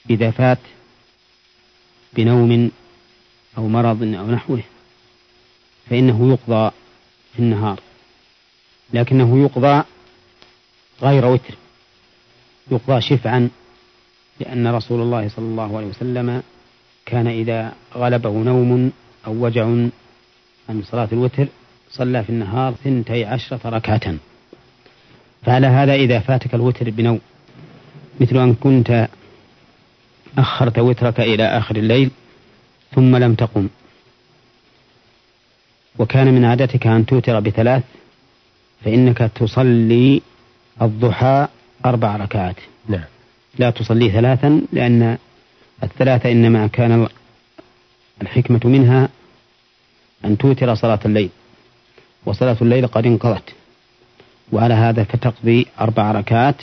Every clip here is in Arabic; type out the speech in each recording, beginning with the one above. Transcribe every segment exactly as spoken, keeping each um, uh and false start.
إذا فات بنوم أو مرض أو نحوه فإنه يقضى في النهار، لكنه يقضى غير وتر، يقضى شفعا، لأن رسول الله صلى الله عليه وسلم كان إذا غلبه نوم أو وجع عن صلاة الوتر صلى في النهار ثنتي عشرة ركعة. فعلى هذا إذا فاتك الوتر بنوم، مثل أن كنت أخرت وترك إلى آخر الليل ثم لم تقم، وكان من عادتك أن توتر بثلاث، فإنك تصلي الضحى أربع ركعات. نعم. لا تصلي ثلاثا، لأن الثلاثة إنما كان الحكمة منها أن توتر صلاة الليل، وصلاة الليل قد انقضت، وعلى هذا فتقضي أربع ركعات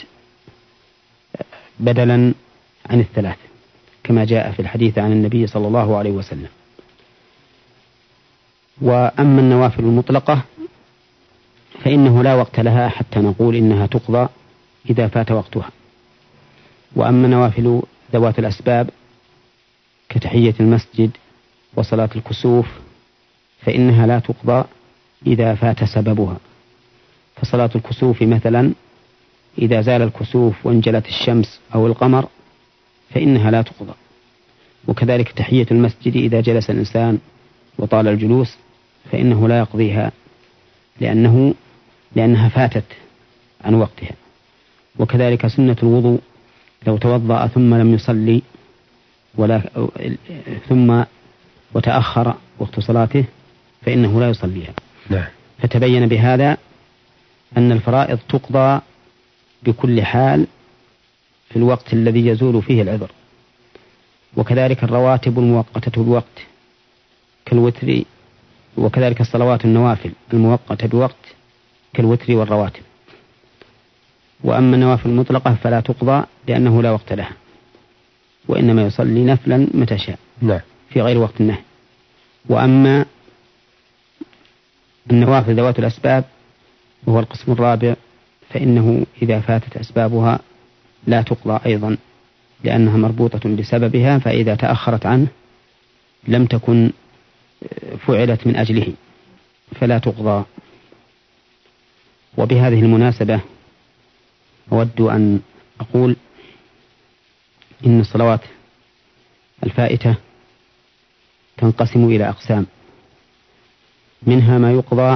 بدلا عن الثلاث، كما جاء في الحديث عن النبي صلى الله عليه وسلم. وأما النوافل المطلقة فإنه لا وقت لها حتى نقول إنها تقضى إذا فات وقتها. وأما نوافل ذوات الأسباب كتحية المسجد وصلاة الكسوف فإنها لا تقضى إذا فات سببها. فصلاة الكسوف مثلا إذا زال الكسوف وانجلت الشمس أو القمر فإنها لا تقضى. وكذلك تحية المسجد إذا جلس الإنسان وطال الجلوس فإنه لا يقضيها، لأنه لأنها فاتت عن وقتها. وكذلك سنة الوضوء لو توضأ ثم لم يصلي ولا ثم وتأخر وقت صلاته فإنه لا يصليها. نعم. فتبين بهذا أن الفرائض تقضى بكل حال في الوقت الذي يزول فيه العذر. وكذلك الرواتب المؤقتة بوقت كالوتر، وكذلك الصلوات النوافل المؤقتة بوقت كالوتر والرواتب. وأما النوافل المطلقة فلا تقضى لأنه لا وقت لها، وإنما يصلي نفلا متى شاء في غير وقت النهي. وأما النوافل ذوات الأسباب وهو القسم الرابع فإنه إذا فاتت أسبابها لا تقضى أيضا، لأنها مربوطة بسببها، فإذا تأخرت عنه لم تكن فعلت من أجله فلا تقضى. وبهذه المناسبة أود أن أقول إن الصلوات الفائتة تنقسم إلى أقسام، منها ما يقضى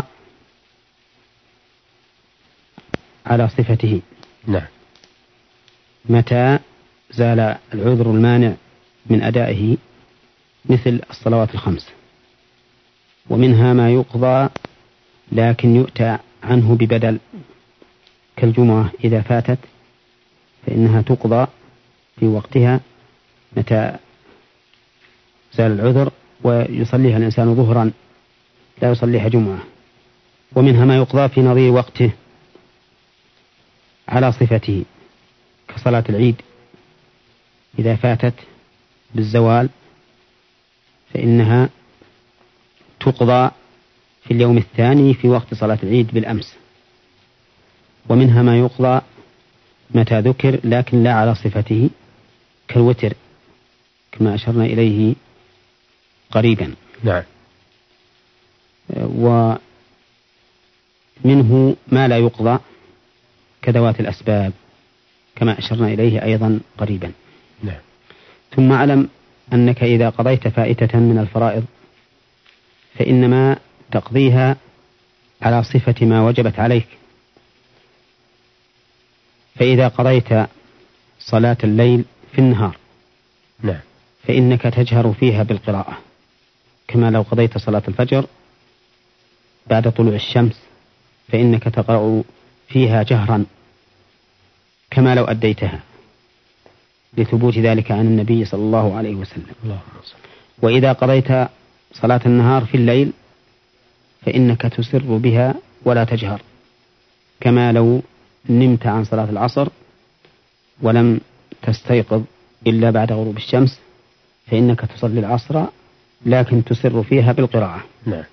على صفته. نعم. متى زال العذر المانع من أدائه مثل الصلوات الخمس. ومنها ما يقضى لكن يؤتى عنه ببدل كالجمعة إذا فاتت فإنها تقضى في وقتها متى زال العذر، ويصليها الإنسان ظهرا لا يصليها جمعة. ومنها ما يقضى في نظير وقته على صفته كصلاة العيد إذا فاتت بالزوال فإنها تقضى في اليوم الثاني في وقت صلاة العيد بالأمس. ومنها ما يقضى متى ذكر لكن لا على صفته كالوتر كما أشرنا إليه قريبا. نعم. ومنه ما لا يقضى كذوات الأسباب كما أشرنا إليه أيضا قريبا. نعم. ثم أعلم أنك إذا قضيت فائتة من الفرائض فإنما تقضيها على صفة ما وجبت عليك. فإذا قضيت صلاة الليل في النهار نعم. فإنك تجهر فيها بالقراءة كما لو قضيت صلاة الفجر بعد طلوع الشمس فإنك تقرأ فيها جهرا كما لو أديتها، لثبوت ذلك عن النبي صلى الله عليه وسلم. الله. وإذا قضيت صلاة النهار في الليل فإنك تسر بها ولا تجهر كما لو نمت عن صلاة العصر ولم تستيقظ إلا بعد غروب الشمس فإنك تصلي العصر لكن تسر فيها بالقراءة. نعم.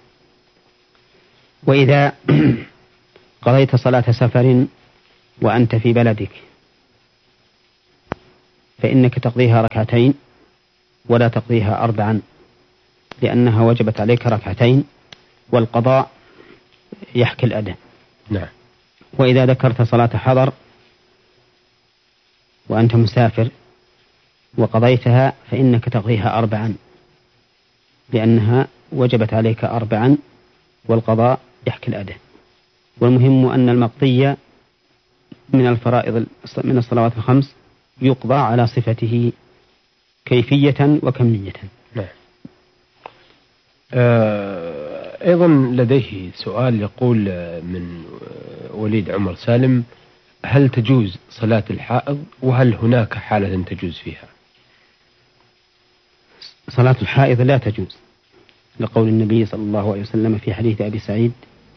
وإذا قضيت صلاة سفر وأنت في بلدك فإنك تقضيها ركعتين ولا تقضيها أربعا، لأنها وجبت عليك ركعتين والقضاء يحكي الأداء. نعم. وإذا ذكرت صلاة حضر وأنت مسافر وقضيتها فإنك تقضيها أربعا، لأنها وجبت عليك أربعا والقضاء يحكي الأداء. والمهم أن المقضي من الفرائض من الصلوات الخمس يقضى على صفته كيفية وكمية. نعم. آه أيضا لديه سؤال يقول من وليد عمر سالم: هل تجوز صلاة الحائض، وهل هناك حالة تجوز فيها؟ صلاة الحائض لا تجوز، لقول النبي صلى الله عليه وسلم في حديث أبي سعيد: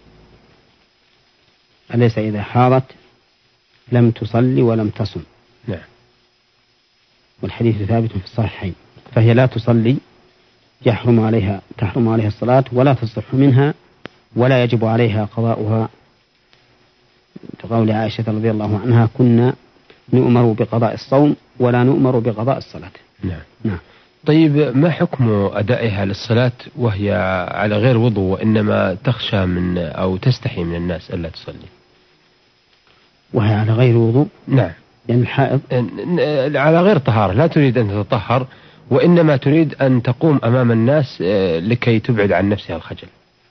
أليس إذا حاضت لم تصلي ولم تصم؟ نعم. والحديث ثابت في الصحيحين، فهي لا تصلي، يحرم عليها تحرم عليها الصلاة ولا تصح منها، ولا يجب عليها قضاؤها، كقول عائشة رضي الله عنها: كنا نؤمر بقضاء الصوم ولا نؤمر بقضاء الصلاة. نعم. نعم. طيب، ما حكم أدائها للصلاة وهي على غير وضوء، وإنما تخشى من أو تستحي من الناس ألا تصلي؟ وهي على غير وضوء؟ نعم. يعني الحائض على غير طهارة، لا تريد أن تتطهر، وإنما تريد أن تقوم أمام الناس لكي تبعد عن نفسها الخجل.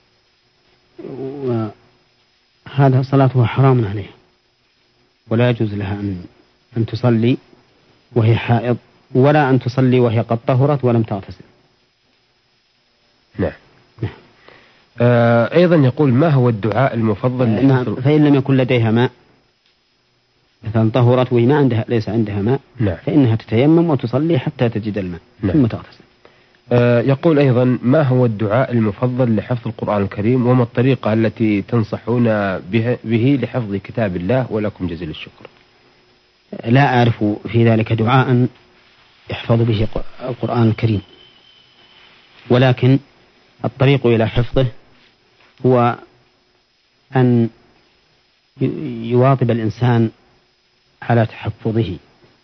وهذا صلاتها حرام عليها، ولا يجوز لها أن أن تصلي وهي حائض، ولا أن تصلي وهي قد طهرت ولم تغتسل. نعم. نعم. آه أيضا يقول: ما هو الدعاء المفضل؟ آه نعم. فإن لم يكن لديها ماء، مثلا طهرت وهي ما عندها ليس عندها ماء، نعم، فإنها تتيمم وتصلي حتى تجد الماء، نعم، ثم تغتسل. آه يقول أيضا: ما هو الدعاء المفضل لحفظ القرآن الكريم، وما الطريقة التي تنصحون به, به لحفظ كتاب الله، ولكم جزيل الشكر؟ لا أعرف في ذلك دعاء يحفظ به القرآن الكريم، ولكن الطريق إلى حفظه هو أن يواظب الإنسان على تحفظه،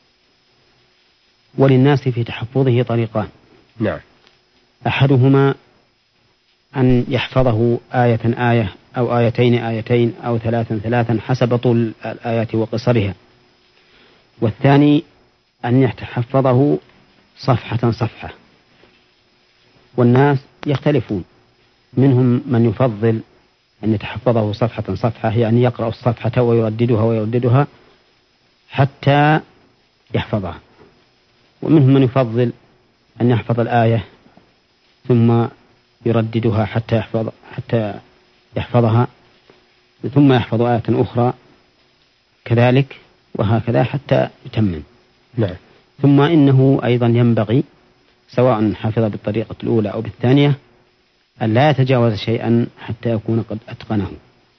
وللناس في تحفظه طريقان. نعم. أحدهما أن يحفظه آية آية أو آيتين آيتين أو ثلاثا ثلاثا حسب طول الآيات وقصرها، والثاني أن يتحفظه صفحة صفحة. والناس يختلفون، منهم من يفضل أن يتحفظه صفحة صفحة، يعني يقرأ الصفحة ويرددها ويرددها حتى يحفظها، ومنهم من يفضل أن يحفظ الآية ثم يرددها حتى يحفظ حتى يحفظها ثم يحفظ آية أخرى كذلك، وهكذا حتى يتمم. نعم. ثم إنه أيضا ينبغي سواء حفظ بالطريقة الأولى أو بالثانية أن لا يتجاوز شيئا حتى يكون قد أتقنه،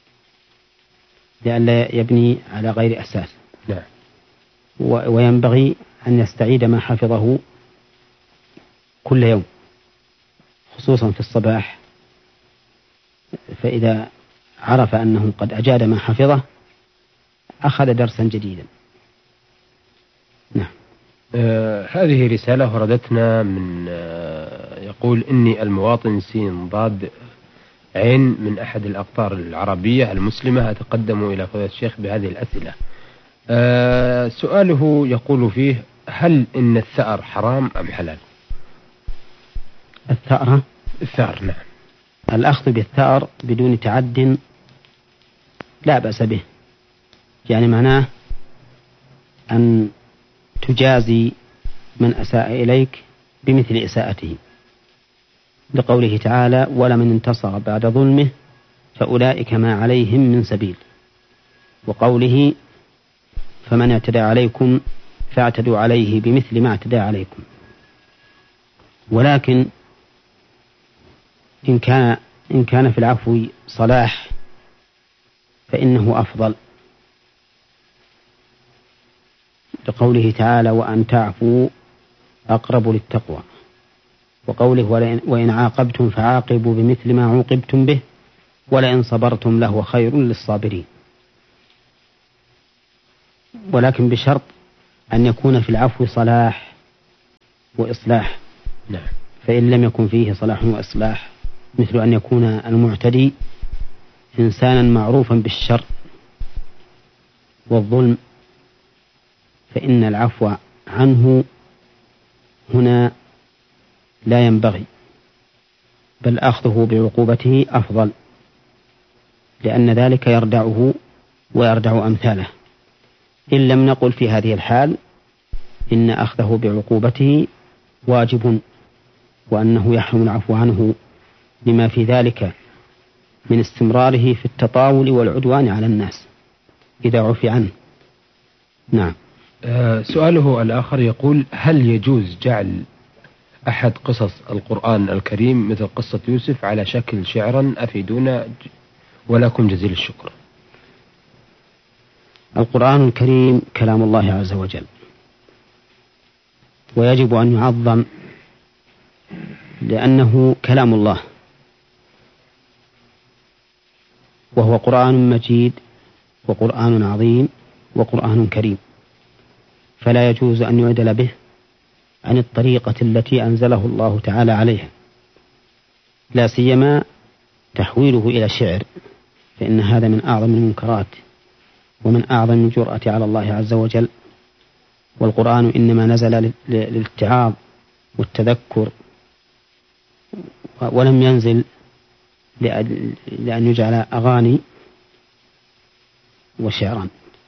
لئلا يبني على غير أساس. نعم. وينبغي أن يستعيد ما حفظه كل يوم، خصوصا في الصباح، فإذا عرف أنه قد أجاد ما حفظه أخذ درسا جديدا. نعم. آه هذه رسالة وردتنا من آه يقول: إني المواطن سين ضاد عين من أحد الأقطار العربية المسلمة، أتقدم إلى فضيلة الشيخ بهذه الأسئلة. آه سؤاله يقول فيه: هل إن الثأر حرام أم حلال؟ الثأر الثأر نعم. الأخذ بالثأر بدون تعد لا بأس به، يعني معناه أن تجازي من أساء إليك بمثل إساءته، لقوله تعالى: ولمن انتصر بعد ظلمه فأولئك ما عليهم من سبيل، وقوله: فمن اعتدى عليكم فاعتدوا عليه بمثل ما اعتدى عليكم. ولكن إن كان إن كان في العفو صلاح فإنه أفضل، لقوله تعالى: وأن تعفوا أقرب للتقوى، وقوله: وإن عاقبتم فعاقبوا بمثل ما عوقبتم به ولئن صبرتم لهو خير للصابرين. ولكن بشرط أن يكون في العفو صلاح وإصلاح. نعم. فإن لم يكن فيه صلاح وإصلاح، مثل أن يكون المعتدي إنسانا معروفا بالشر والظلم، فإن العفو عنه هنا لا ينبغي، بل أخذه بعقوبته أفضل، لأن ذلك يردعه ويردع أمثاله. إن لم نقل في هذه الحال إن أخذه بعقوبته واجب، وأنه يحرم العفو عنه لما في ذلك من استمراره في التطاول والعدوان على الناس إذا عفي عنه. نعم. آه سؤاله الآخر يقول: هل يجوز جعل أحد قصص القرآن الكريم مثل قصة يوسف على شكل شعرا؟ أفيدونا ولكم جزيل الشكر. القرآن الكريم كلام الله عز وجل، ويجب أن يعظم لأنه كلام الله، وهو قرآن مجيد وقرآن عظيم وقرآن كريم، فلا يجوز أن يعدل به عن الطريقة التي أنزله الله تعالى عليها، لا سيما تحويله إلى شعر، فإن هذا من أعظم المنكرات ومن أعظم الجرأة على الله عز وجل. والقرآن إنما نزل للاتعاظ والتذكر، ولم ينزل لأن يجعل أغاني وشعرا.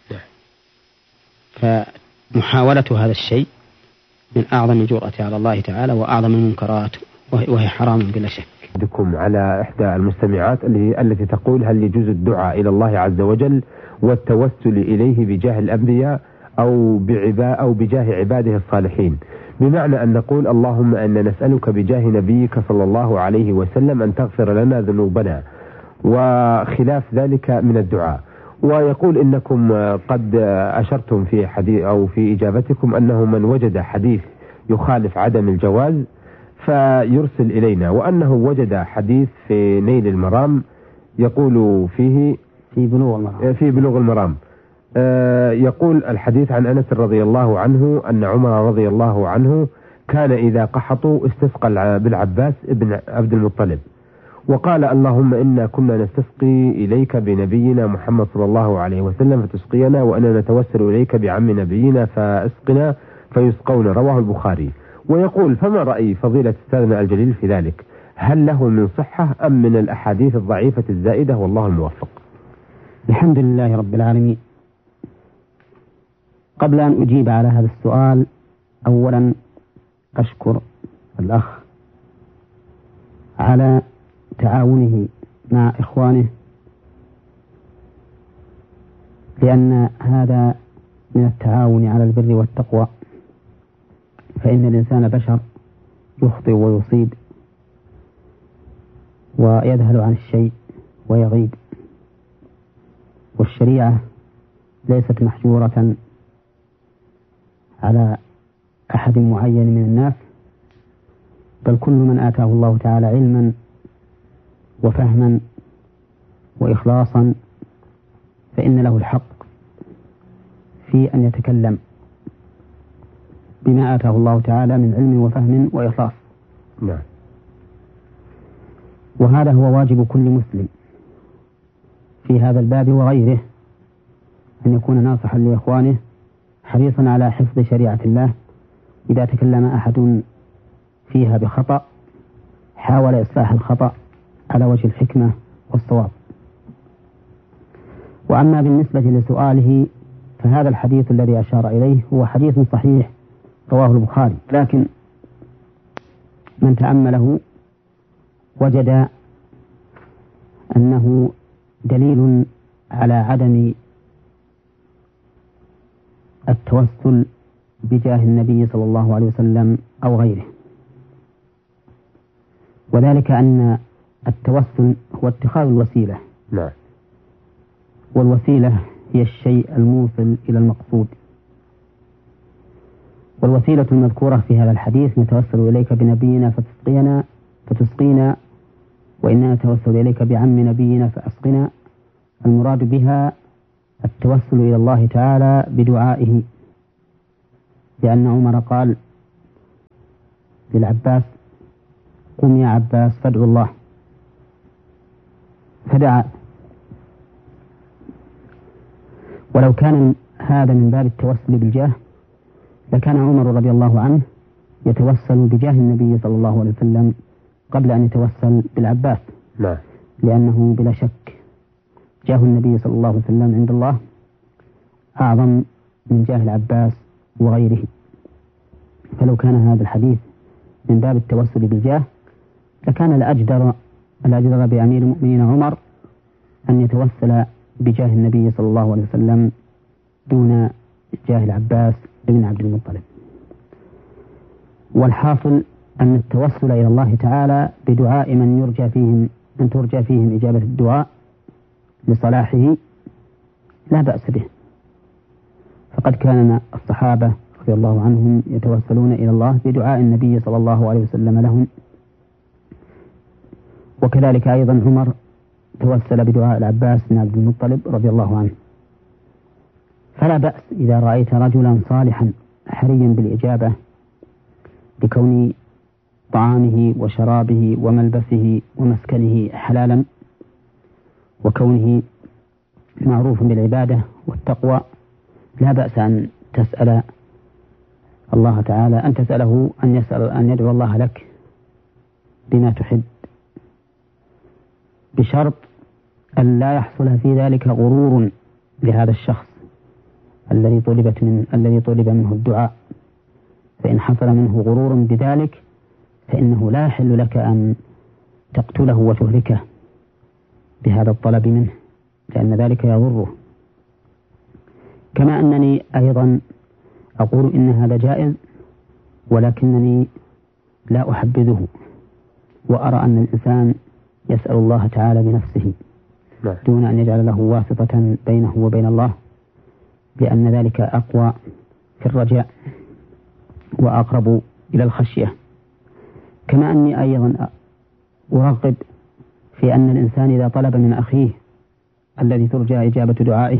فمحاولة هذا الشيء من أعظم الجرأة على الله تعالى وأعظم المنكرات، وهي حرام بلا شك. عندكم على إحدى المستمعات التي تقول: هل يجوز الدعاء إلى الله عز وجل والتوسل إليه بجاه الأنبياء أو بعبا أو بجاه عباده الصالحين، بمعنى أن نقول: اللهم أن نسألك بجاه نبيك صلى الله عليه وسلم أن تغفر لنا ذنوبنا، وخلاف ذلك من الدعاء. ويقول: إنكم قد أشرتم في حديث أو في إجابتكم أنه من وجد حديث يخالف عدم الجواز فيرسل إلينا، وأنه وجد حديث في نيل المرام يقول فيه في بلوغ المرام, في بلوغ المرام يقول الحديث عن أنس رضي الله عنه أن عمر رضي الله عنه كان إذا قحطوا استسقى بالعباس ابن عبد المطلب، وقال: اللهم إنا كنا نستسقي إليك بنبينا محمد صلى الله عليه وسلم فتسقينا، وأنا نتوسل إليك بعم نبينا فأسقنا فيسقون. رواه البخاري. ويقول: فما رأي فضيلة أستاذنا الجليل في ذلك؟ هل له من صحة أم من الأحاديث الضعيفة الزائدة؟ والله الموفق. الحمد لله رب العالمين. قبل أن أجيب على هذا السؤال، أولا أشكر الأخ على تعاونه مع إخوانه، لأن هذا من التعاون على البر والتقوى، فإن الإنسان بشر يخطئ ويصيب ويذهل عن الشيء ويغيب، والشريعة ليست محجورة على أحد معين من الناس، بل كل من آتاه الله تعالى علما وفهما وإخلاصا فإن له الحق في أن يتكلم بما آتاه الله تعالى من علم وفهم وإخلاص. نعم. وهذا هو واجب كل مسلم في هذا الباب وغيره، أن يكون ناصحا لإخوانه حريصا على حفظ شريعة الله. إذا تكلم أحد فيها بخطأ حاول إصلاح الخطأ على وجه الحكمة والصواب. وأما بالنسبة لسؤاله فهذا الحديث الذي أشار إليه هو حديث صحيح رواه البخاري، لكن من تأمله وجد أنه دليل على عدم التوسل بجاه النبي صلى الله عليه وسلم أو غيره، وذلك أن التوسل هو اتخاذ الوسيلة. نعم. والوسيلة هي الشيء الموصل إلى المقصود، والوسيلة المذكورة في هذا الحديث: نتوسل إليك بنبينا فتسقينا فتسقينا وإنا نتوسل إليك بعم نبينا فأسقنا، المراد بها التوسل إلى الله تعالى بدعائه لأن عمر قال للعباس قم يا عباس فادعو الله، فدعا. ولو كان هذا من باب التوسل بالجاه لكان عمر رضي الله عنه يتوسل بجاه النبي صلى الله عليه وسلم قبل أن يتوسل بالعباس. لا. لأنه بلا شك جاه النبي صلى الله عليه وسلم عند الله أعظم من جاه العباس وغيره. فلو كان هذا الحديث من باب التوسل بالجاه لكان الأجدر الأجدر بأمير المؤمنين عمر أن يتوسل بجاه النبي صلى الله عليه وسلم دون جاه العباس بن عبد المطلب. والحاصل أن التوسل إلى الله تعالى بدعاء من يرجى فيهم أن ترجى فيهم إجابة الدعاء لصلاحه لا بأس به، فقد كان الصحابة رضي الله عنهم يتوسلون إلى الله بدعاء النبي صلى الله عليه وسلم لهم، وكذلك أيضا عمر توسل بدعاء العباس بن عبد المطلب رضي الله عنه. فلا بأس إذا رأيت رجلا صالحا حريا بالإجابة بكون طعامه وشرابه وملبسه ومسكنه حلالا، وكونه معروف بالعبادة والتقوى، لا بأس أن تسأل الله تعالى أن تسأله أن يسأل أن يدعو الله لك بما تحب، بشرط أن لا يحصل في ذلك غرور لهذا الشخص الذي طلبت من الذي طلب منه الدعاء. فإن حصل منه غرور بذلك فإنه لا يحل لك أن تقتله وتهلكه بهذا الطلب منه، لأن ذلك يضره. كما أنني أيضا أقول إن هذا جائز، ولكنني لا أحبذه، وأرى أن الإنسان يسأل الله تعالى بنفسه دون أن يجعل له واسطة بينه وبين الله، لأن ذلك أقوى في الرجاء وأقرب إلى الخشية. كما أني أيضا أرغب في أن الإنسان إذا طلب من أخيه الذي ترجى إجابة دعائه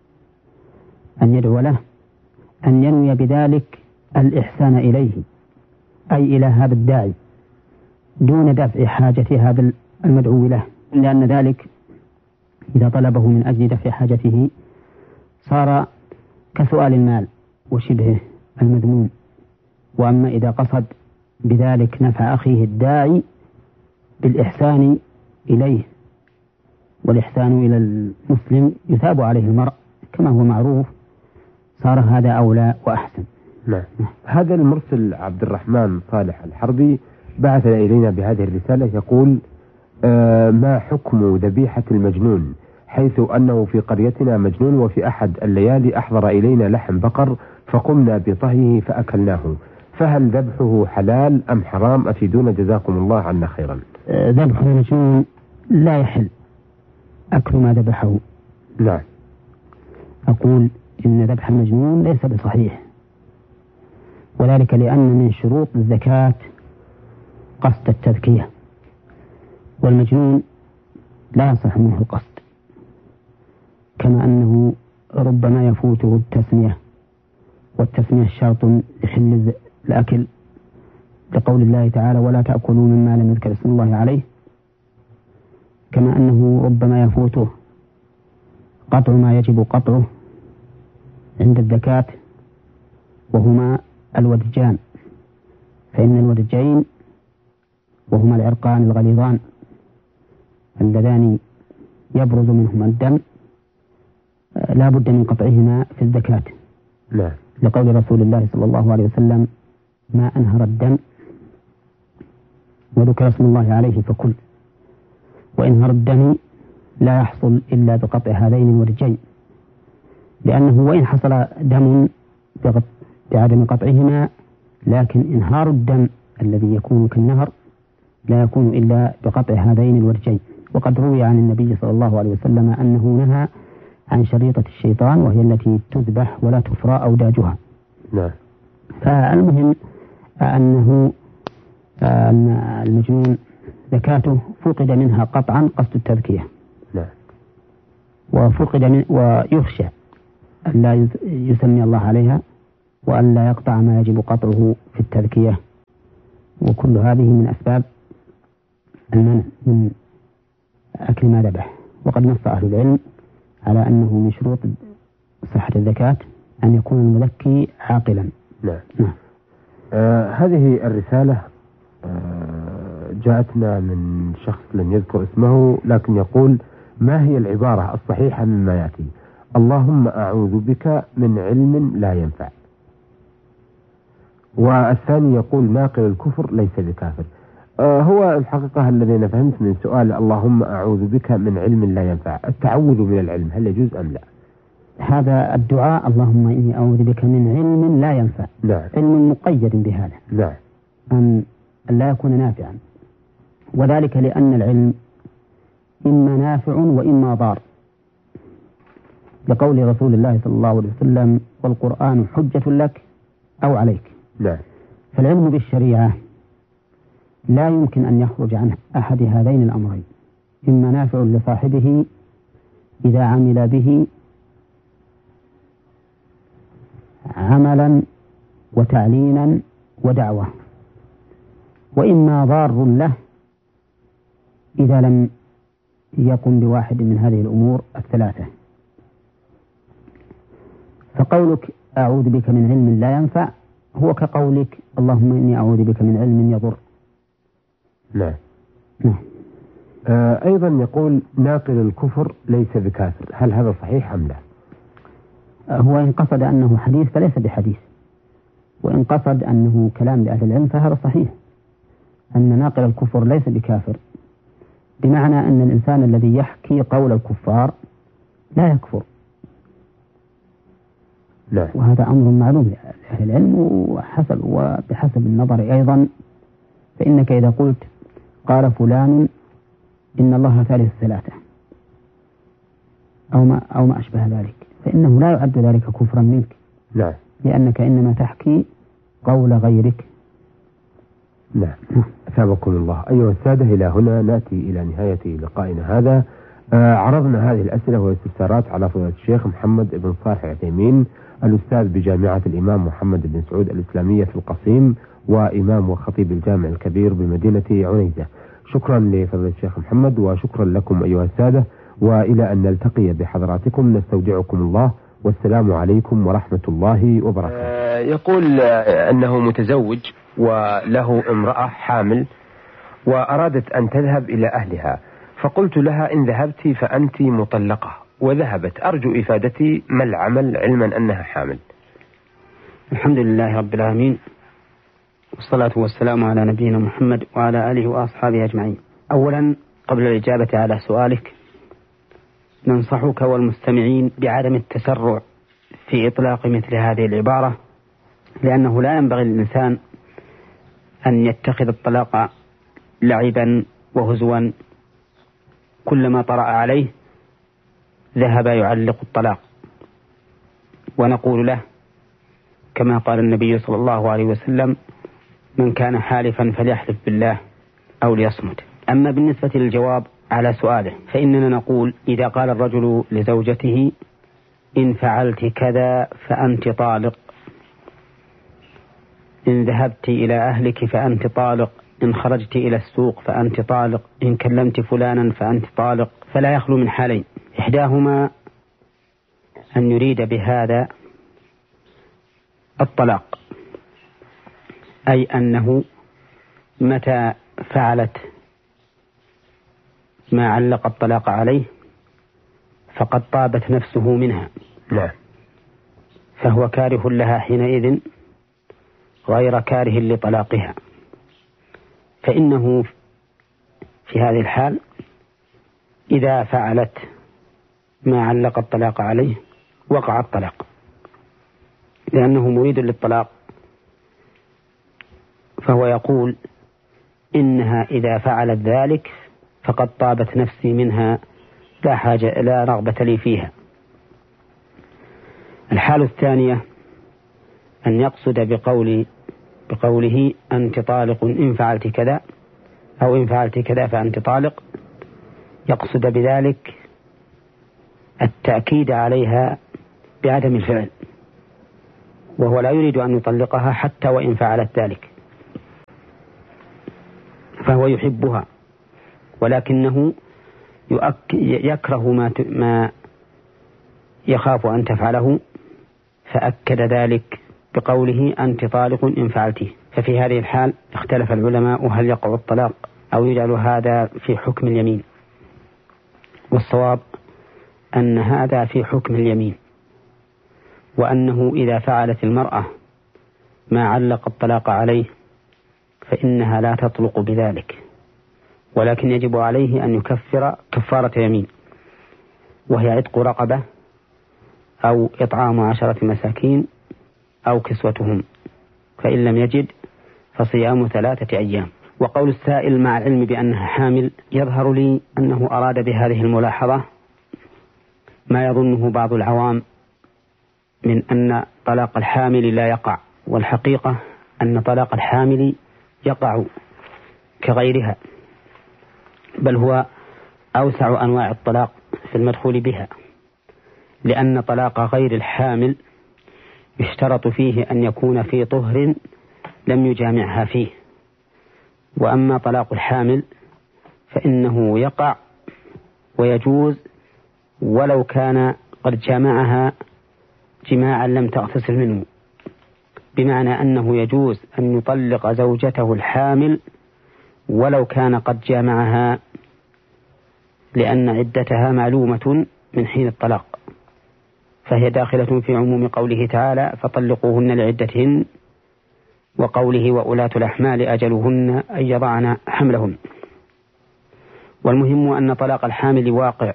أن يدعو له أن ينوي بذلك الإحسان إليه، أي إلى هذا الداعي، دون دفع حاجة هذا المدعو له، لأن ذلك إذا طلبه من أجل دفع حاجته صار كسؤال المال وشبهه المذموم. وأما إذا قصد بذلك نفع أخيه الداعي بالإحسان إليه، والإحسان إلى المسلم يثاب عليه المرء كما هو معروف، صار هذا أولى وأحسن. نعم. هذا المرسل عبد الرحمن صالح الحربي بعث إلينا بهذه الرسالة يقول: آه ما حكم ذبيحة المجنون، حيث أنه في قريتنا مجنون، وفي أحد الليالي أحضر إلينا لحم بقر فقمنا بطهيه فأكلناه، فهل ذبحه حلال أم حرام؟ أفيدونا جزاكم الله عنا خيرا. آه ذبح المجنون لا يحل أكل ما ذبحه. نعم. أقول إن ذبح المجنون ليس بصحيح، وذلك لأن من شروط الزكاة قصد التذكية، والمجنون لا يصح منه القصد، كما أنه ربما يفوته التسمية، والتسمية شرط لحل الأكل، لقول الله تعالى: ولا تأكلوا مما لم يذكر اسم الله عليه. كما أنه ربما يفوته قطع ما يجب قطعه عند الزكاة، وهما الودجان، فإن الودجين وهما العرقان الغليظان اللذان يبرز منهما الدم لا بد من قطعهما في الزكاة. لا. لقول رسول الله صلى الله عليه وسلم: ما أنهر الدم وذكر اسم الله عليه فكل. وإنهار الدم لا يحصل إلا بقطع هذين الودجين، لأنه وإن حصل دم بعدم قطعهما، لكن إنهار الدم الذي يكون كالنهر لا يكون إلا بقطع هذين الودجين. وقد روي عن النبي صلى الله عليه وسلم أنه نهى عن شريطة الشيطان، وهي التي تذبح ولا تفرى أوداجها. نعم. فالمهم أنه أن المجنون زكاته فقد منها قطعا قصد التذكية. نعم. وفقد من ويخشى أن لا يسمي الله عليها وأن لا يقطع ما يجب قطعه في التذكية، وكل هذه من أسباب المنع من أكل ما ذبح. وقد نص أهل العلم على أنه من شروط صحة الزكاة أن يكون المذكي عاقلا. نعم. نعم. آه هذه الرسالة آه جاءتنا من شخص لم يذكر اسمه، لكن يقول: ما هي العبارة الصحيحة مما يأتي؟ اللهم أعوذ بك من علم لا ينفع. والثاني يقول: ناقل الكفر ليس بكافر. آه هو الحقيقة الذي أنا فهمت من سؤال اللهم أعوذ بك من علم لا ينفع، التعوذ من العلم هل يجوز أم لا؟ هذا الدعاء اللهم إني أعوذ بك من علم لا ينفع. نعم. علم مقيد بهذا. نعم. أن لا يكون نافعا، وذلك لأن العلم إما نافع وإما ضار، لقول رسول الله صلى الله عليه وسلم: والقرآن حجة لك أو عليك. نعم. فالعلم بالشريعة لا يمكن أن يخرج عن أحد هذين الأمرين، إما نافع لصاحبه إذا عمل به عملا وتعليلا ودعوة، وإما ضار له إذا لم يقم بواحد من هذه الأمور الثلاثة. فقولك أعوذ بك من علم لا ينفع هو كقولك اللهم إني أعوذ بك من علم يضر. نعم. نعم. آه أيضا يقول: ناقل الكفر ليس بكافر، هل هذا صحيح أم لا؟ هو إن قصد أنه حديث فليس بحديث، وإن قصد أنه كلام لأهل العلم فهذا صحيح، أن ناقل الكفر ليس بكافر، بمعنى أن الإنسان الذي يحكي قول الكفار لا يكفر. لا. وهذا أمر معلوم لأهل العلم، وحسب وبحسب النظر أيضا، فإنك إذا قلت قال فلان إن الله ثالث ثلاثة أو ما, أو ما أشبه ذلك، فإنه لا يعد ذلك كفرا منك. لا. لأنك إنما تحكي قول غيرك. نعم. أثابكم الله. أيها السادة، إلى هنا نأتي إلى نهاية لقائنا هذا. آه عرضنا هذه الأسئلة والاستفسارات على فضيلة الشيخ محمد بن صالح العثيمين، الأستاذ بجامعة الإمام محمد بن سعود الإسلامية في القصيم، وإمام وخطيب الجامع الكبير بمدينة عنيزة. شكرا لفضيلة الشيخ محمد، وشكرا لكم أيها السادة، وإلى أن نلتقي بحضراتكم نستودعكم الله، والسلام عليكم ورحمة الله وبركاته. يقول أنه متزوج وله امرأة حامل، وأرادت أن تذهب إلى أهلها، فقلت لها: إن ذهبت فأنت مطلقة، وذهبت، أرجو إفادتي ما العمل علما أنها حامل. الحمد لله رب العالمين، والصلاة والسلام على نبينا محمد وعلى آله وأصحابه أجمعين. أولا، قبل الإجابة على سؤالك، ننصحك والمستمعين بعدم التسرع في إطلاق مثل هذه العبارة، لأنه لا ينبغي للإنسان أن يتخذ الطلاق لعبا وهزوا، كلما طرأ عليه ذهب يعلق الطلاق. ونقول له كما قال النبي صلى الله عليه وسلم: من كان حالفا فليحلف بالله أو ليصمت. أما بالنسبة للجواب على سؤاله، فإننا نقول: إذا قال الرجل لزوجته إن فعلت كذا فأنت طالق، إن ذهبت إلى أهلك فأنت طالق، إن خرجت إلى السوق فأنت طالق، إن كلمت فلانا فأنت طالق، فلا يخلو من حالين: إحداهما أن يريد بهذا الطلاق، أي أنه متى فعلت ما علق الطلاق عليه فقد طابت نفسه منها، لا. فهو كاره لها حينئذ غير كاره لطلاقها، فإنه في هذه الحال إذا فعلت ما علق الطلاق عليه وقع الطلاق، لأنه مريد للطلاق، فهو يقول: إنها إذا فعلت ذلك فقد طابت نفسي منها، لا حاجة لا رغبة لي فيها. الحالة الثانية أن يقصد بقول بقوله أنت طالق إن فعلت كذا، أو إن فعلت كذا فأنت طالق، يقصد بذلك التأكيد عليها بعدم الفعل، وهو لا يريد أن يطلقها حتى وإن فعلت ذلك، فهو يحبها، ولكنه يكره ما ما يخاف أن تفعله، فأكد ذلك بقوله أنت طالق إن فعلته. ففي هذه الحال اختلف العلماء هل يقع الطلاق أو يجعل هذا في حكم اليمين، والصواب أن هذا في حكم اليمين، وأنه إذا فعلت المرأة ما علق الطلاق عليه فإنها لا تطلق بذلك، ولكن يجب عليه أن يكفر كفارة يمين، وهي عتق رقبة أو إطعام عشرة مساكين أو كسوتهم، فإن لم يجد فصيام ثلاثة أيام. وقول السائل مع العلم بأنها حامل، يظهر لي أنه أراد بهذه الملاحظة ما يظنه بعض العوام من أن طلاق الحامل لا يقع، والحقيقة أن طلاق الحامل يقع كغيرها، بل هو أوسع أنواع الطلاق في المدخول بها، لأن طلاق غير الحامل يشترط فيه أن يكون في طهر لم يجامعها فيه، وأما طلاق الحامل فإنه يقع ويجوز ولو كان قد جامعها جماعا لم تغتسل منه، بمعنى أنه يجوز أن يطلق زوجته الحامل ولو كان قد جامعها، لأن عدتها معلومة من حين الطلاق، فهي داخلة في عموم قوله تعالى فطلقوهن لعدتهن، وقوله وأولاة الأحمال أجلهن أن يضعن حملهن. والمهم أن طلاق الحامل واقع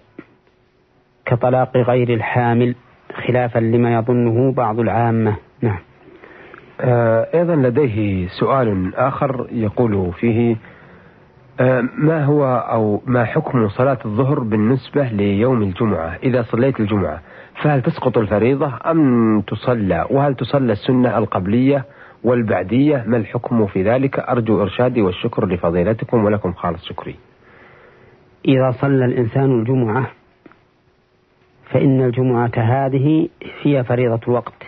كطلاق غير الحامل، خلافا لما يظنه بعض العامة. نعم. آه أيضا لديه سؤال آخر يقول فيه آه ما هو أو ما حكم صلاة الظهر بالنسبة ليوم الجمعة؟ إذا صليت الجمعة فهل تسقط الفريضة أم تصلى؟ وهل تصلى السنة القبلية والبعدية؟ ما الحكم في ذلك؟ أرجو إرشادي والشكر لفضيلتكم ولكم خالص شكري. إذا صلى الإنسان الجمعة فإن الجمعة هذه هي فريضة الوقت،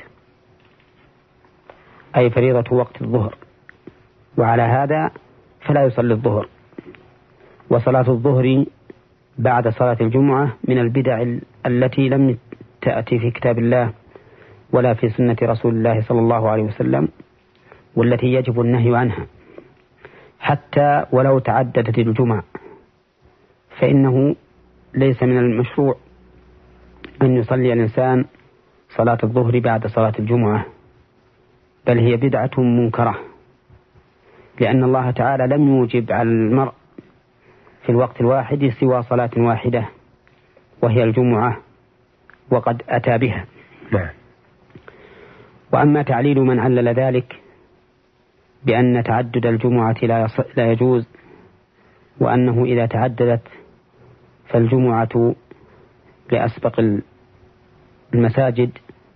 أي فريضة وقت الظهر، وعلى هذا فلا يصلي الظهر. وصلاة الظهر بعد صلاة الجمعة من البدع التي لم تأتي في كتاب الله ولا في سنة رسول الله صلى الله عليه وسلم، والتي يجب النهي عنها، حتى ولو تعددت الجمعة فإنه ليس من المشروع أن يصلي الإنسان صلاة الظهر بعد صلاة الجمعة، بل هي بدعة منكرة، لأن الله تعالى لم يوجب على المرء في الوقت الواحد سوى صلاة واحدة وهي الجمعة، وقد أتى بها. نعم. وأما تعليل من علل ذلك بأن تعدد الجمعة لا يجوز، وأنه إذا تعددت فالجمعة لأسبق المساجد،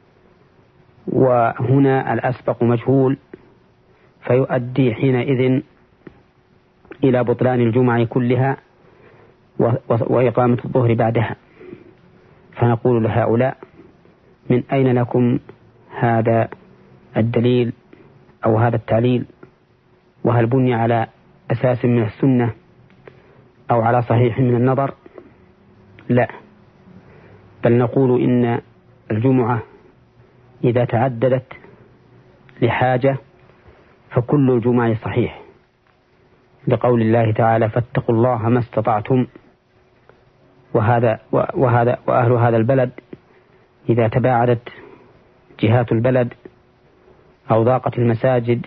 وهنا الأسبق مجهول، فيؤدي حينئذ إلى بطلان الجمعة كلها وإقامة الظهر بعدها. فنقول لهؤلاء من أين لكم هذا الدليل أو هذا التعليل؟ وهل بني على أساس من السنة أو على صحيح من النظر؟ لا، بل نقول إن الجمعة إذا تعددت لحاجة فكل الجمعة صحيح، لقول الله تعالى فاتقوا الله ما استطعتم، وهذا وهذا وأهل هذا البلد إذا تباعدت جهات البلد أو ضاقت المساجد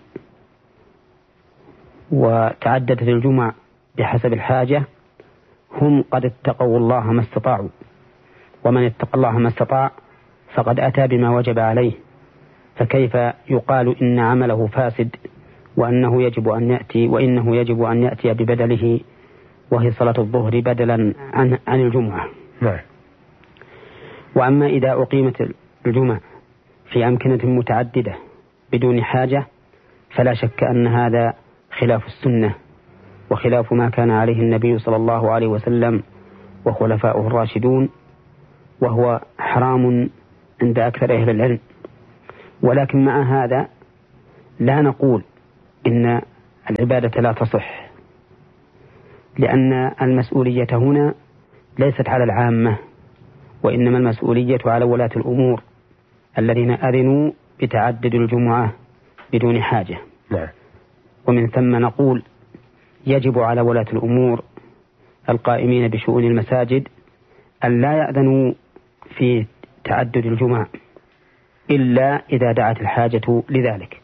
وتعددت الجمع بحسب الحاجة هم قد اتقوا الله ما استطاعوا، ومن اتقى الله ما استطاع فقد أتى بما وجب عليه، فكيف يقال إن عمله فاسد وأنه يجب أن يأتي وإنه يجب أن يأتي ببدله وهي صلاة الظهر بدلا عن, عن الجمعة. نعم. وأما إذا أقيمت الجمعة في أمكنة متعددة بدون حاجة فلا شك أن هذا خلاف السنة وخلاف ما كان عليه النبي صلى الله عليه وسلم وخلفاؤه الراشدون، وهو حرام عند أكثر أهل العلم، ولكن مع هذا لا نقول إن العبادة لا تصح، لأن المسؤولية هنا ليست على العامة، وإنما المسؤولية على ولاة الأمور الذين أذنوا بتعدد الجمعة بدون حاجة. نعم. ومن ثم نقول يجب على ولاة الأمور القائمين بشؤون المساجد أن لا يأذنوا في تعدد الجمعة إلا إذا دعت الحاجة لذلك،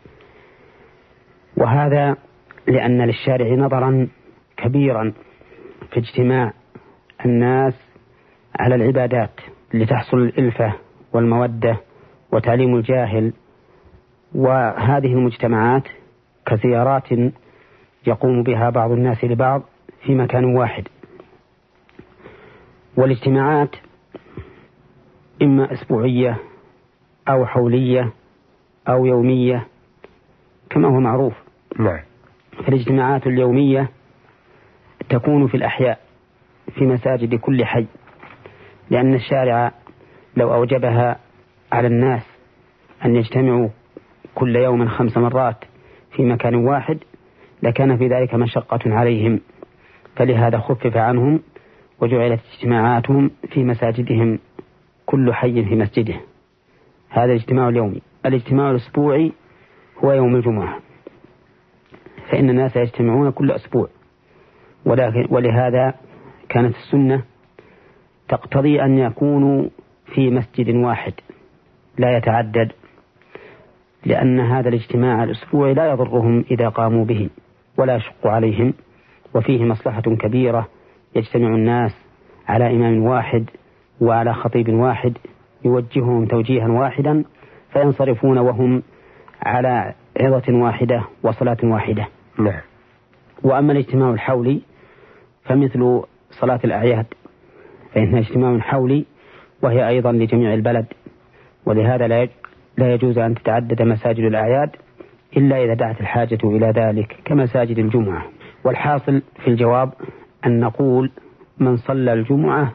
وهذا لأن للشارع نظرا كبيرا في اجتماع الناس على العبادات لتحصل الإلفة والمودة وتعليم الجاهل. وهذه المجتمعات كزيارات يقوم بها بعض الناس لبعض في مكان واحد، والاجتماعات إما أسبوعية أو حولية أو يومية كما هو معروف. نعم. فالاجتماعات اليومية تكون في الأحياء في مساجد كل حي، لأن الشارع لو أوجبها على الناس أن يجتمعوا كل يوم خمس مرات في مكان واحد لكان في ذلك مشقة عليهم، فلهذا خفف عنهم وجعلت اجتماعاتهم في مساجدهم كل حي في مسجده. هذا الاجتماع اليومي. الاجتماع الأسبوعي هو يوم الجمعة، فإن الناس يجتمعون كل أسبوع، ولكن ولهذا كانت السنة تقتضي أن يكونوا في مسجد واحد لا يتعدد، لأن هذا الاجتماع الأسبوعي لا يضرهم إذا قاموا به ولا يشق عليهم، وفيه مصلحة كبيرة يجتمع الناس على إمام واحد وعلى خطيب واحد يوجههم توجيها واحدا فينصرفون وهم على عظة واحدة وصلاة واحدة. نعم. وأما الاجتماع الحولي فمثل صلاة الأعياد، فإنها اجتماع حولي وهي أيضا لجميع البلد، ولهذا لا يجوز أن تتعدد مساجد الأعياد إلا إذا دعت الحاجة إلى ذلك كمساجد الجمعة. والحاصل في الجواب أن نقول من صلى الجمعة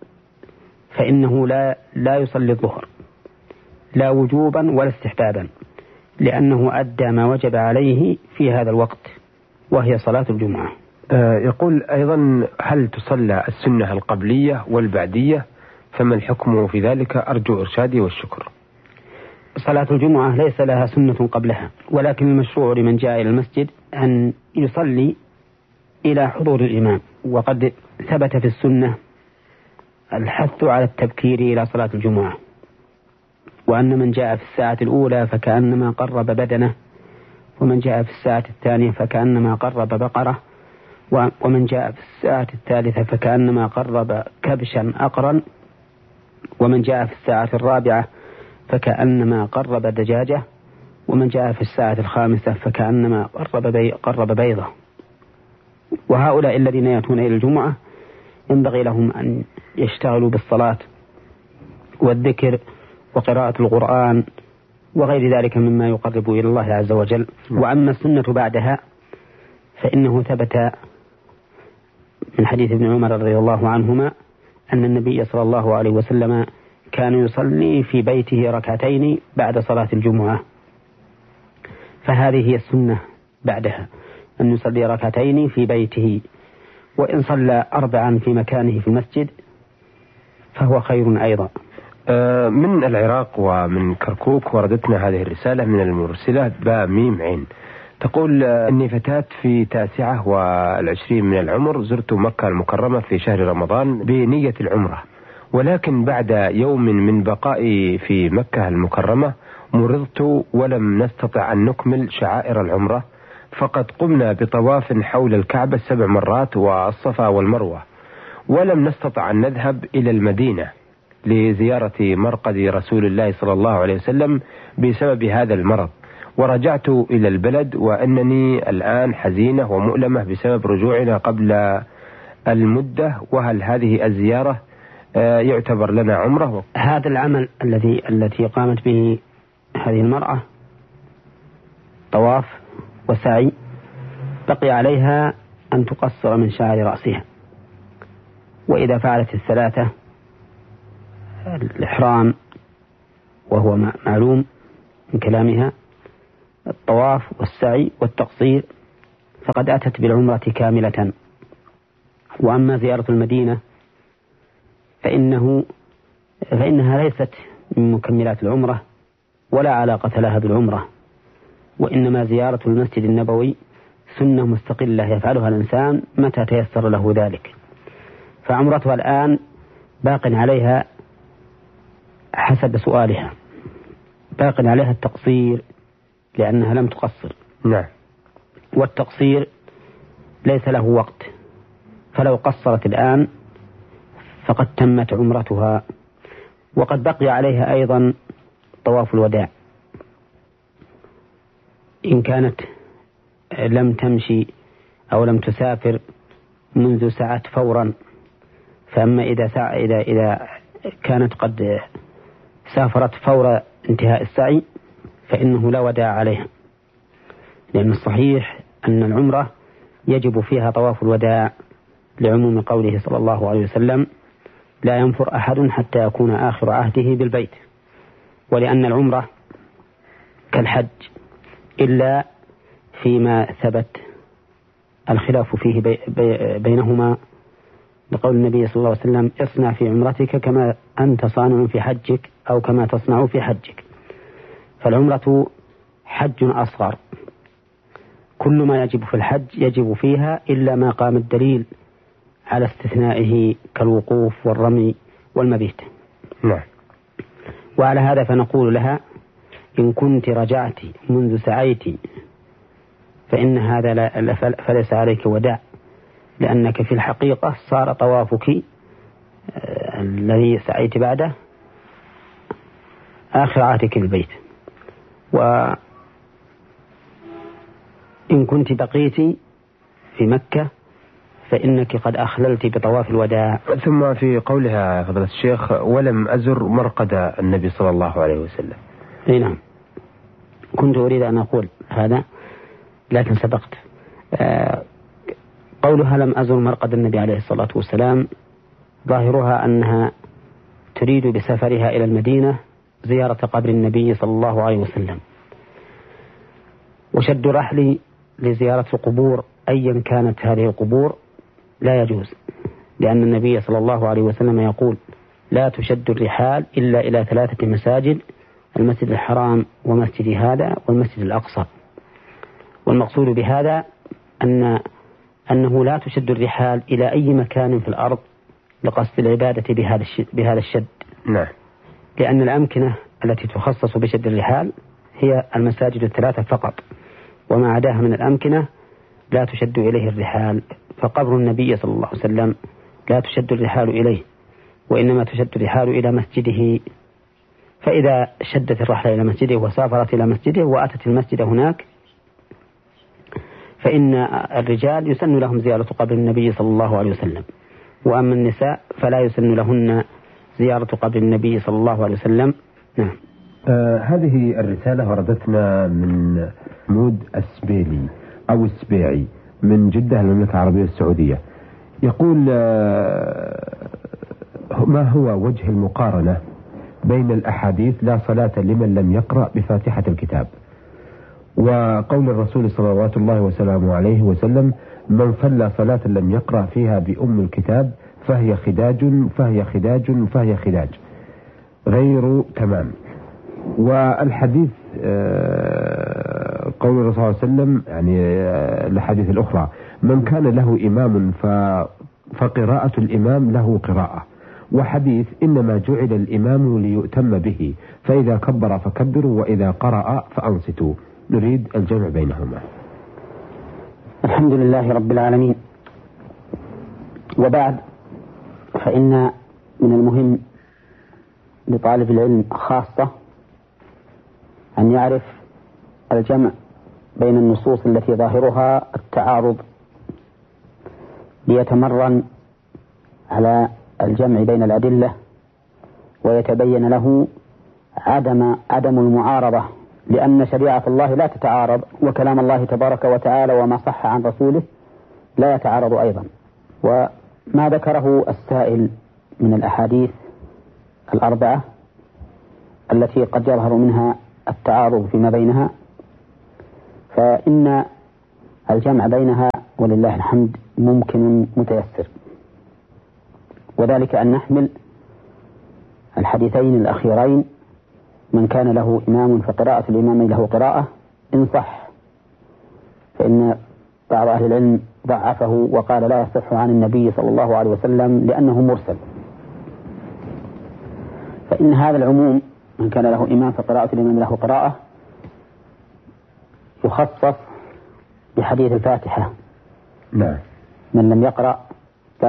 فإنه لا لا يصلي الظهر لا وجوبا ولا استحبابا، لأنه أدى ما وجب عليه في هذا الوقت وهي صلاة الجمعة. آه يقول أيضا هل تصلى السنة القبلية والبعدية، فما الحكم في ذلك؟ أرجو إرشادي والشكر. صلاة الجمعة ليس لها سنة قبلها، ولكن المشروع لمن جاء إلى المسجد أن يصلي إلى حضور الإمام، وقد ثبت في السنة الحث على التبكير إلى صلاة الجمعة، وأن من جاء في الساعة الأولى فكأنما قرب بدنه، ومن جاء في الساعة الثانية فكأنما قرب بقرة، ومن جاء في الساعة الثالثة فكأنما قرب كبشا أقرا، ومن جاء في الساعة الرابعة فكأنما قرب دجاجة، ومن جاء في الساعة الخامسة فكأنما قرب, بي قرب بيضة. وهؤلاء الذين يأتون إلى الجمعة ينبغي لهم أن يشتغلوا بالصلاة والذكر وقراءة القرآن وغير ذلك مما يقرب إلى الله عز وجل. وأما السنة بعدها فإنه ثبت من حديث ابن عمر رضي الله عنهما أن النبي صلى الله عليه وسلم كان يصلي في بيته ركعتين بعد صلاة الجمعة، فهذه هي السنة بعدها أن يصلي ركعتين في بيته، وإن صلى أربعا في مكانه في المسجد فهو خير أيضا. من العراق ومن كركوك وردتنا هذه الرسالة من المرسلة باء ميم عين، تقول أني فتاة في تاسعة والعشرين من العمر، زرت مكة المكرمة في شهر رمضان بنية العمرة، ولكن بعد يوم من بقائي في مكة المكرمة مرضت ولم نستطع أن نكمل شعائر العمرة، فقد قمنا بطواف حول الكعبة سبع مرات والصفا والمروة، ولم نستطع أن نذهب إلى المدينة لزيارة مرقد رسول الله صلى الله عليه وسلم بسبب هذا المرض، ورجعت إلى البلد وأنني الآن حزينة ومؤلمة بسبب رجوعنا قبل المدة، وهل هذه الزيارة يعتبر لنا عمره؟ هذا العمل الذي التي قامت به هذه المرأة طواف وسعي بقي عليها أن تقصر من شعر رأسها، وإذا فعلت الثلاثة الإحرام وهو معلوم من كلامها الطواف والسعي والتقصير فقد أتت بالعمرة كاملة. وأما زيارة المدينة فإنه فإنها ليست من مكملات العمرة ولا علاقة لها بالعمرة، وإنما زيارة المسجد النبوي سنة مستقلة يفعلها الإنسان متى تيسر له ذلك، فعمرتها الآن باق عليها حسب سؤالها باق عليها التقصير لأنها لم تقصر. نعم. والتقصير ليس له وقت، فلو قصرت الآن فقد تمت عمرتها. وقد بقي عليها أيضا طواف الوداع إن كانت لم تمشي أو لم تسافر منذ ساعات فورا. فأما إذا سع... إذا إذا كانت قد سافرت فور انتهاء السعي فإنه لا وداع عليها، لأن الصحيح أن العمرة يجب فيها طواف الوداع لعموم قوله صلى الله عليه وسلم: لا ينفر أحد حتى يكون آخر عهده بالبيت. ولأن العمرة كالحج إلا فيما ثبت الخلاف فيه بي بي بينهما، لقول النبي صلى الله عليه وسلم: اصنع في عمرتك كما أنت صانع في حجك أو كما تصنع في حجك. فالعمرة حج أصغر، كل ما يجب في الحج يجب فيها إلا ما قام الدليل على استثنائه كالوقوف والرمي والمبيت. نعم. وعلى هذا فنقول لها: إن كنت رجعت منذ سعيت فإن هذا لا فليس عليك وداع، لأنك في الحقيقة صار طوافك الذي سعيت بعده آخر عهدك بالبيت. وإن كنت بقيت في مكة فإنك قد أخللت بطواف الوداع. ثم في قولها فضيلة الشيخ: ولم أزر مرقد النبي صلى الله عليه وسلم. أي نعم، كنت أريد أن أقول هذا لكن سبقت. آه قولها لم أزر مرقد النبي عليه الصلاة والسلام ظاهرها أنها تريد بسفرها إلى المدينة زيارة قبر النبي صلى الله عليه وسلم. وشد الرحل لزيارة القبور أيا كانت هذه القبور لا يجوز، لأن النبي صلى الله عليه وسلم يقول: لا تشد الرحال إلا إلى ثلاثة مساجد: المسجد الحرام ومسجد هذا والمسجد الأقصى. والمقصود بهذا أن أنه لا تشد الرحال إلى أي مكان في الأرض لقصد العبادة بهذا بهذا الشد. نعم. لأن الأمكنة التي تخصص بشد الرحال هي المساجد الثلاثة فقط، وما عداها من الأمكنة لا تشد إليه الرحال. فقبر النبي صلى الله عليه وسلم لا تشد الرحال إليه، وإنما تشد الرحال إلى مسجده. فإذا شدت الرحلة إلى مسجده وسافرت إلى مسجده وأتت المسجد هناك فإن الرجال يسن لهم زيارة قبر النبي صلى الله عليه وسلم، وأما النساء فلا يسن لهن زيارة قبر النبي صلى الله عليه وسلم. نعم. آه هذه الرسالة وردتنا من محمود السبيلي أو السبيعي من جدة المملكة العربية السعودية. يقول: آه ما هو وجه المقارنة بين الأحاديث لا صلاة لمن لم يقرأ بفاتحة الكتاب وقول الرسول صلى الله وسلامه عليه وسلم: من صلى صلاة لم يقرأ فيها بأم الكتاب فهي خداج فهي خداج فهي خداج غير تمام. والحديث قول الرسول صلى الله عليه وسلم يعني الحديث الأخرى: من كان له إمام فقراءة الإمام له قراءة. وحديث: إنما جعل الإمام ليؤتم به فإذا كبر فكبروا وإذا قرأ فأنصتوا. نريد الجمع بينهما. الحمد لله رب العالمين. وبعد، فإن من المهم لطالب العلم خاصة أن يعرف الجمع بين النصوص التي ظاهرها التعارض، ليتمرن على الجمع بين الأدلة ويتبين له عدم عدم المعارضة، لأن شريعة الله لا تتعارض، وكلام الله تبارك وتعالى وما صح عن رسوله لا يتعارض أيضا. وما ذكره السائل من الأحاديث الأربعة التي قد يظهر منها التعارض فيما بينها، فإن الجمع بينها ولله الحمد ممكن متيسر، وذلك أن نحمل الحديثين الأخيرين: من كان له إمام فقراءة الإمام له قراءة، إن صح، فإن بعض أهل العلم ضعفه وقال لا يصح عن النبي صلى الله عليه وسلم لأنه مرسل، فإن هذا العموم من كان له إمام فقراءة الإمام له قراءة يخصص بحديث الفاتحة. نعم. من لم يقرأ